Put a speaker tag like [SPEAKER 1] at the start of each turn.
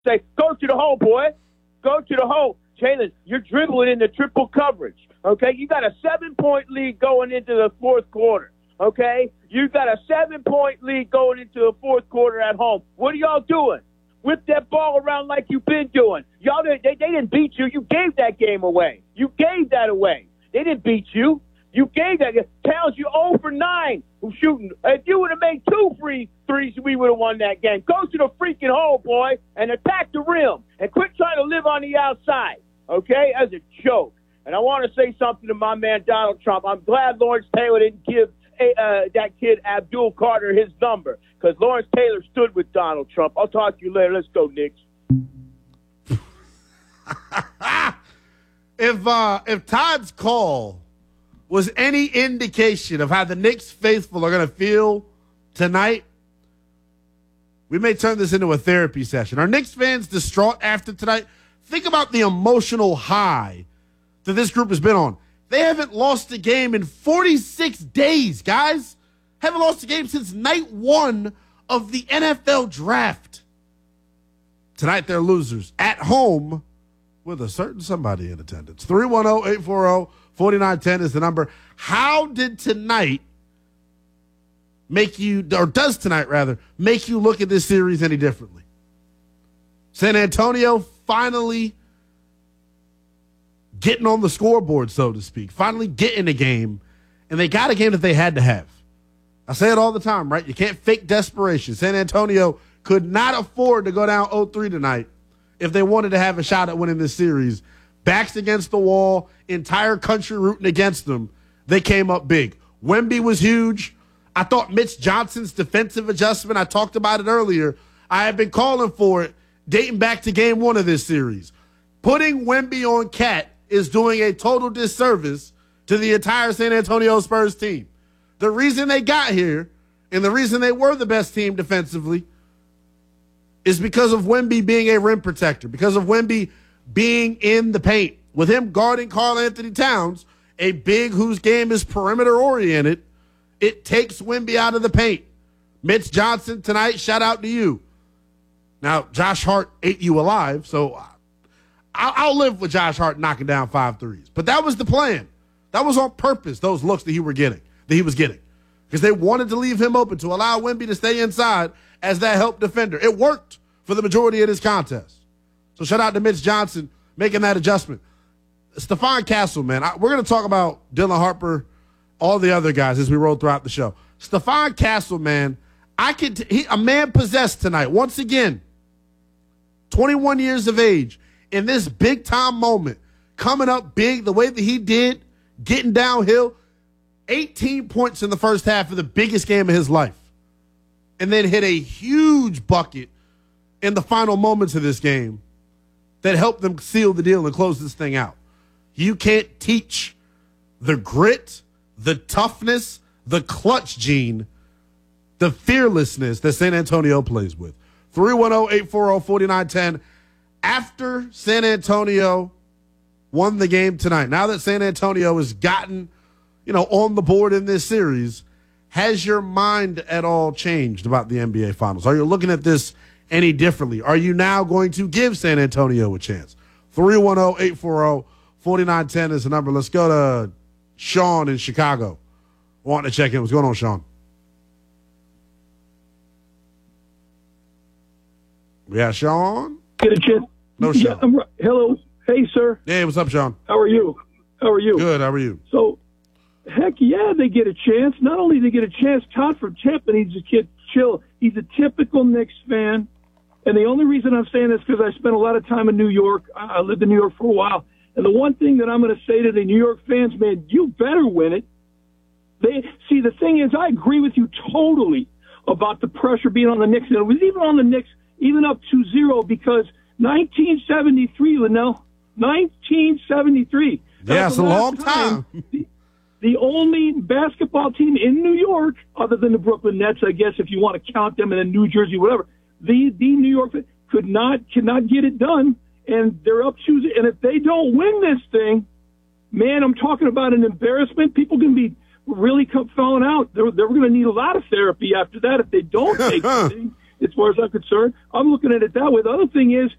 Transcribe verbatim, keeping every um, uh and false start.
[SPEAKER 1] say, go to the hole, boy. Go to the hole. Jalen, you're dribbling into triple coverage, okay? You got a seven-point lead going into the fourth quarter, okay? You got a seven-point lead going into the fourth quarter at home. What are y'all doing? Whip that ball around like you've been doing. Y'all, they, they didn't beat you. You gave that game away. You gave that away. They didn't beat you. You gave that. Towns, you zero for nine who's shooting. If you would have made two free threes, we would have won that game. Go to the freaking hole, boy, and attack the rim. And quit trying to live on the outside, okay, as a joke. And I want to say something to my man Donald Trump. I'm glad Lawrence Taylor didn't give uh, that kid Abdul Carter his number, because Lawrence Taylor stood with Donald Trump. I'll talk to you later. Let's go, Knicks.
[SPEAKER 2] if, uh, if Todd's call was any indication of how the Knicks faithful are going to feel tonight, we may turn this into a therapy session. Are Knicks fans distraught after tonight? Think about the emotional high that this group has been on. They haven't lost a game in forty-six days, guys. Haven't lost a game since night one of the N F L draft. Tonight they're losers at home with a certain somebody in attendance. three one zero, eight four zero, four nine one zero is the number. How did tonight make you, or does tonight rather, make you look at this series any differently? San Antonio finally getting on the scoreboard, so to speak, finally getting a game, and they got a game that they had to have. I say it all the time, right? You can't fake desperation. San Antonio could not afford to go down oh three tonight if they wanted to have a shot at winning this series. Backs against the wall, entire country rooting against them. They came up big. Wemby was huge. I thought Mitch Johnson's defensive adjustment, I talked about it earlier, I have been calling for it dating back to game one of this series. Putting Wemby on Cat is doing a total disservice to the entire San Antonio Spurs team. The reason they got here and the reason they were the best team defensively is because of Wemby being a rim protector, because of Wemby being in the paint. With him guarding Karl Anthony Towns, a big whose game is perimeter-oriented, it takes Wemby out of the paint. Mitch Johnson tonight, shout out to you. Now, Josh Hart ate you alive, so I'll, I'll live with Josh Hart knocking down five threes. But that was the plan. That was on purpose, those looks that he were getting, that he was getting. Because they wanted to leave him open to allow Wemby to stay inside as that help defender. It worked for the majority of this contest. So shout out to Mitch Johnson making that adjustment. Stephon Castle, man, I, we're going to talk about Dylan Harper, all the other guys as we roll throughout the show. Stephon Castle, man, I could he, a man possessed tonight. Once again, twenty-one years of age, in this big-time moment, coming up big the way that he did, getting downhill, eighteen points in the first half of the biggest game of his life, and then hit a huge bucket in the final moments of this game that helped them seal the deal and close this thing out. You can't teach the grit, the toughness, the clutch gene, the fearlessness that San Antonio plays with. three one zero, eight four zero, four nine one zero. After San Antonio won the game tonight, now that San Antonio has gotten, you know, on the board in this series, has your mind at all changed about the N B A Finals? Are you looking at this any differently? Are you now going to give San Antonio a chance? three one zero, eight four zero, four nine one zero is the number. Let's go to Sean in Chicago. Wanting to check in. What's going on, Sean? Yeah, Sean?
[SPEAKER 3] Get a chance.
[SPEAKER 2] No, Sean.
[SPEAKER 3] Yeah, I'm right. Hello. Hey, sir.
[SPEAKER 2] Hey, what's up, Sean?
[SPEAKER 3] How are you? How are you?
[SPEAKER 2] Good. How are you?
[SPEAKER 3] So, heck yeah, they get a chance. Not only do they get a chance, Todd from Tampa needs to get chill. He's a typical Knicks fan. And the only reason I'm saying this is because I spent a lot of time in New York. I lived in New York for a while. And the one thing that I'm going to say to the New York fans, man, you better win it. They see, the thing is, I agree with you totally about the pressure being on the Knicks. And it was even on the Knicks, even up two zero, because nineteen seventy-three, Linnell, nineteen seventy-three.
[SPEAKER 2] Yeah, it's a long time.
[SPEAKER 3] time the, the only basketball team in New York, other than the Brooklyn Nets, I guess, if you want to count them, and then New Jersey, whatever, the, the New York could not, cannot get it done. And they're up two, and if they don't win this thing, man, I'm talking about an embarrassment. People can be really falling out. They're, they're going to need a lot of therapy after that if they don't take the thing. as far as I'm concerned. I'm looking at it that way. The other thing is,